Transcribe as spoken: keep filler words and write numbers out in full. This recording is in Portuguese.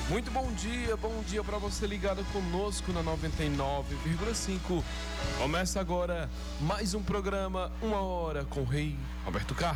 Muito bom dia, bom dia para você ligado conosco na noventa e nove vírgula cinco. Começa agora mais um programa, Uma Hora com o Rei Roberto Carlos.